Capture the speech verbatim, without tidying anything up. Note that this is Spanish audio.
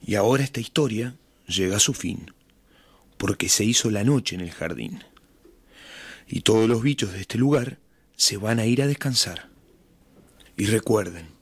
Y ahora esta historia llega a su fin, porque se hizo la noche en el jardín. Y todos los bichos de este lugar se van a ir a descansar. Y recuerden,